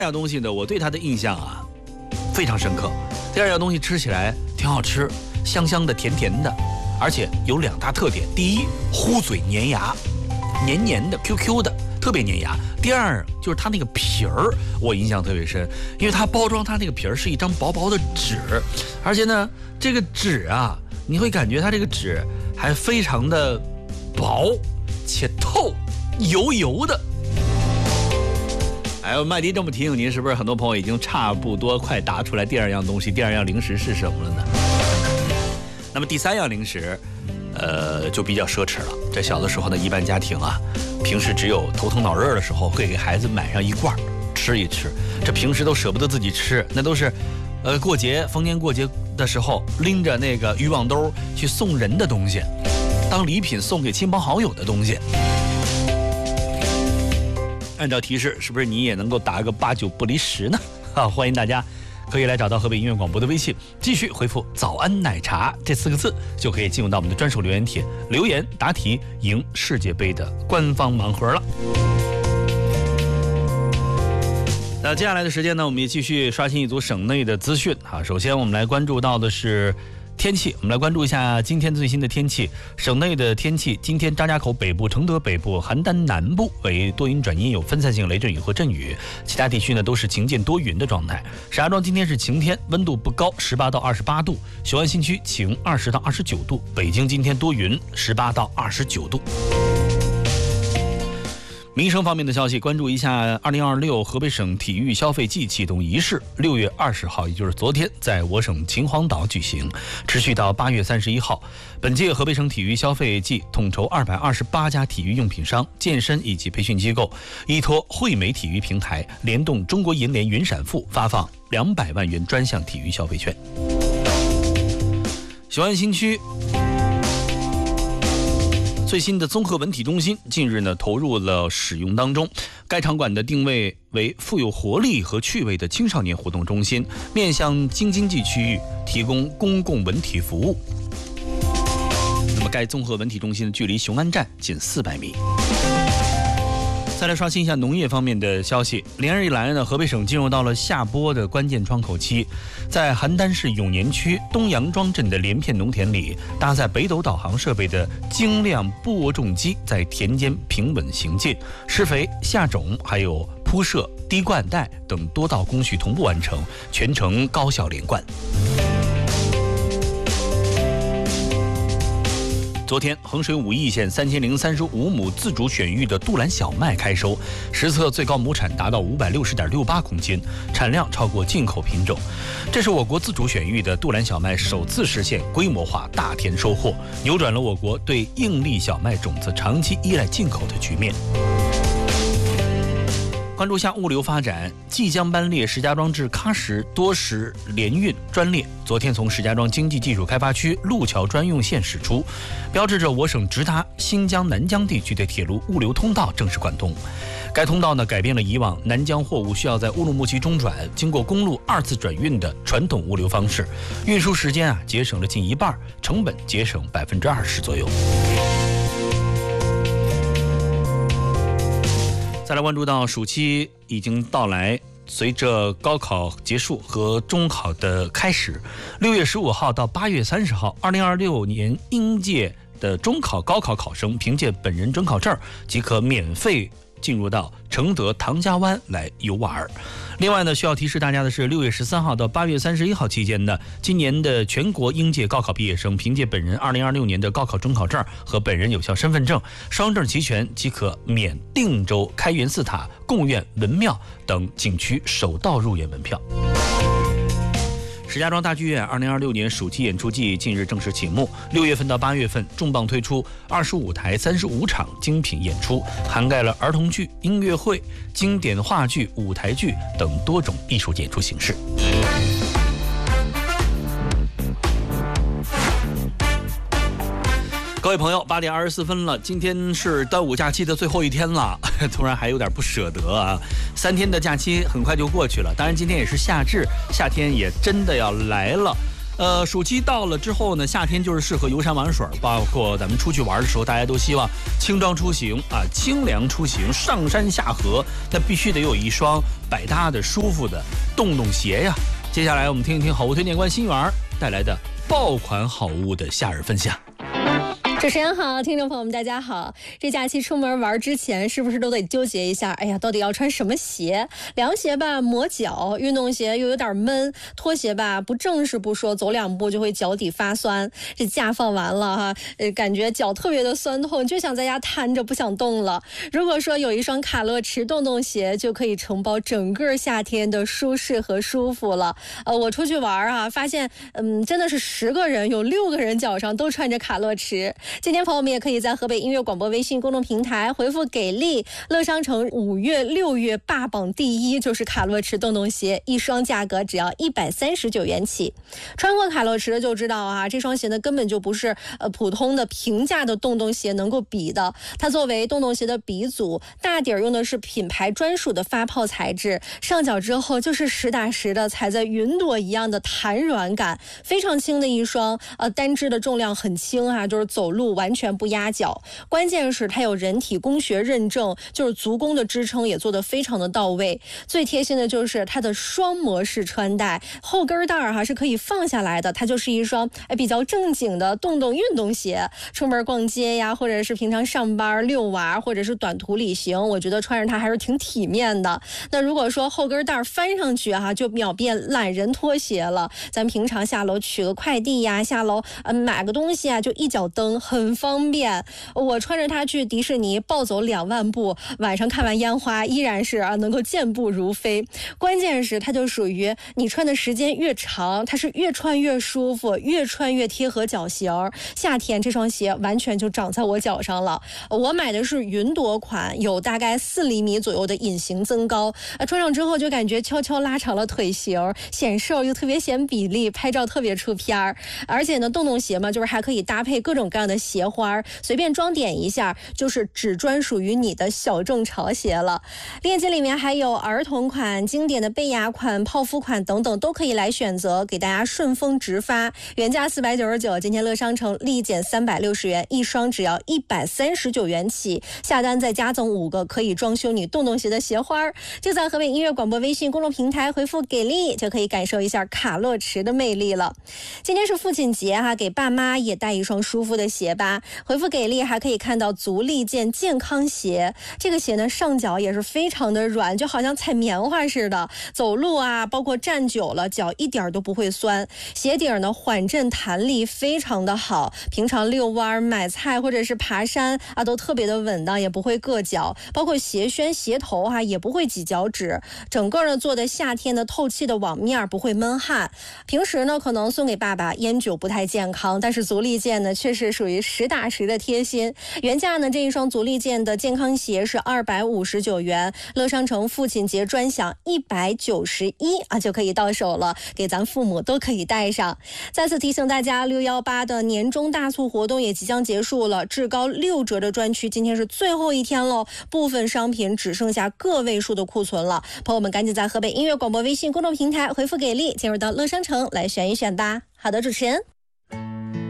这样东西呢，我对它的印象啊非常深刻。第二样东西吃起来挺好吃，香香的、甜甜的，而且有2大特点：第一，糊嘴粘牙，黏黏的、QQ 的，特别粘牙；第二，就是它那个皮儿，我印象特别深，因为它包装它那个皮儿是一张薄薄的纸，而且呢，这个纸啊，你会感觉它这个纸还非常的薄且透，油油的。哎呦，麦迪这么提醒您，是不是很多朋友已经差不多快答出来第二样东西、第二样零食是什么了呢？那么第3样零食，就比较奢侈了。这小的时候呢，一般家庭啊，平时只有头疼脑热的时候，会给孩子买上一罐吃一吃。这平时都舍不得自己吃，那都是，过节逢年过节的时候拎着那个渔网兜去送人的东西，当礼品送给亲朋好友的东西。按照提示，是不是你也能够答个8、9不离10呢？欢迎大家可以来找到河北音乐广播的微信，继续回复早安奶茶这4个字，就可以进入到我们的专属留言帖，留言答题赢世界杯的官方盲盒了。那接下来的时间呢，我们也继续刷新一组省内的资讯。首先我们来关注到的是天气，我们来关注一下今天最新的天气。省内的天气，今天张家口北部、承德北部、邯郸南部为多云转阴，有分散性雷阵雨和阵雨，其他地区呢都是晴间多云的状态。石家庄今天是晴天，温度不高，18到28度；雄安新区晴，20到29度；北京今天多云，18到29度。民生方面的消息，关注一下2026河北省体育消费季启动仪式，6月20号，也就是昨天，在我省秦皇岛举行，持续到8月31号。本届河北省体育消费季统筹228家体育用品商、健身以及培训机构，依托惠美体育平台，联动中国银联云闪付，发放200万元专项体育消费券。雄安新区最新的综合文体中心近日呢投入了使用当中，该场馆的定位为富有活力和趣味的青少年活动中心，面向京津冀区域提供公共文体服务。那么该综合文体中心距离雄安站仅400米。再来刷新一下农业方面的消息，连日以来呢，河北省进入到了下播的关键窗口期。在邯郸市永年区东杨庄镇的连片农田里，搭载北斗导航设备的精量播种机在田间平稳行进，施肥、下种还有铺设、滴灌带等多道工序同步完成，全程高效连贯。昨天，衡水武义县3035亩自主选育的杜兰小麦开收，实测最高亩产达到560.68公斤，产量超过进口品种。这是我国自主选育的杜兰小麦首次实现规模化大田收获，扭转了我国对硬粒小麦种子长期依赖进口的局面。关注下物流发展，即将班列石家庄至喀什多时联运专列昨天从石家庄经济技术开发区路桥专用线驶出，标志着我省直达新疆南疆地区的铁路物流通道正式贯通。该通道呢，改变了以往南疆货物需要在乌鲁木齐中转，经过公路2次转运的传统物流方式，运输时间节省了近1半，成本节省20%左右。再来关注到暑期已经到来，随着高考结束和中考的开始，6月15号到8月30号，2026年应届的中考、高考考生凭借本人准考证即可免费进入到承德唐家湾来游玩。另外呢，需要提示大家的是，6月13号到8月31号期间呢，今年的全国应届高考毕业生凭借本人2026年的高考准考证和本人有效身份证双证齐全，即可免定州开元寺塔、贡院、文庙等景区首道入园门票。石家庄大剧院2026年暑期演出季近日正式启幕，6月份到8月份重磅推出25台35场精品演出，涵盖了儿童剧、音乐会、经典话剧、舞台剧等多种艺术演出形式。各位朋友，8点24分了，今天是端午假期的最后一天了，突然还有点不舍得啊！3天的假期很快就过去了，当然今天也是夏至，夏天也真的要来了。 暑期到了之后呢，夏天就是适合游山玩水，包括咱们出去玩的时候，大家都希望轻装出行啊，清凉出行，上山下河，那必须得有一双百搭的、舒服的洞洞鞋呀。接下来我们听一听好物推荐官新源带来的爆款好物的夏日分享。 主持人好，听众朋友们大家好。这假期出门玩之前是不是都得纠结一下，哎呀，到底要穿什么鞋？凉鞋吧磨脚，运动鞋又有点闷，拖鞋吧不正式不说，走2步就会脚底发酸。这假放完了哈，感觉脚特别的酸痛，就想在家瘫着不想动了。如果说有一双卡乐驰洞洞鞋，就可以承包整个夏天的舒适和舒服了。我出去玩啊，发现真的是10个人有6个人脚上都穿着卡乐驰。今天朋友们也可以在河北音乐广播微信公众平台回复给力，乐商城5月6月霸榜第1就是卡乐驰洞洞鞋，一双价格只要139元起。穿过卡乐驰的就知道啊，这双鞋呢根本就不是普通的平价的洞洞鞋能够比的。它作为洞洞鞋的鼻祖，大底儿用的是品牌专属的发泡材质，上脚之后就是实打实的踩在云朵一样的弹软感，非常轻的一双单只的重量很轻啊，就是走路完全不压脚。关键是它有人体工学认证，就是足弓的支撑也做得非常的到位。最贴心的就是它的双模式穿戴，后跟带是可以放下来的，它就是一双比较正经的洞洞运动鞋。出门逛街呀，或者是平常上班遛娃，或者是短途旅行，我觉得穿着它还是挺体面的。那如果说后跟带翻上去就秒变懒人拖鞋了。咱平常下楼取个快递呀，下楼买个东西就一脚蹬，很方便。我穿着它去迪士尼暴走2万步，晚上看完烟花依然是能够健步如飞。关键是它就属于你穿的时间越长，它是越穿越舒服，越穿越贴合脚型。夏天这双鞋完全就长在我脚上了。我买的是云朵款，有大概4厘米左右的隐形增高，穿上之后就感觉悄悄拉长了腿型，显瘦又特别显比例，拍照特别出片儿。而且呢，洞洞鞋嘛，就是还可以搭配各种各样的鞋花，随便装点一下，就是只专属于你的小众潮鞋了。链接里面还有儿童款、经典的贝雅款、泡芙款等等，都可以来选择，给大家顺丰直发。原价499，今天乐商城立减360元，一双只要139元起，下单再加赠5个可以装修你洞洞鞋的鞋花。就在河北音乐广播微信公众平台回复给力，就可以感受一下卡乐驰的魅力了。今天是父亲节给爸妈也带一双舒服的鞋吧。回复给力还可以看到足力健健康鞋，这个鞋呢上脚也是非常的软，就好像踩棉花似的，走路包括站久了脚一点都不会酸。鞋底呢缓震弹力非常的好，平常遛弯、买菜或者是爬山都特别的稳当，也不会硌脚。包括鞋楦、鞋头也不会挤脚趾，整个呢做的夏天的透气的网面，不会闷汗。平时呢可能送给爸爸烟酒不太健康，但是足力健呢确实属于实打实的贴心。原价呢这一双足力健的健康鞋是259元，乐商城父亲节专享191就可以到手了，给咱父母都可以带上。再次提醒大家，618的年终大促活动也即将结束了，至高6折的专区今天是最后一天喽，部分商品只剩下个位数的库存了，朋友们赶紧在河北音乐广播微信公众平台回复给力，进入到乐商城来选一选吧。好的，主持人。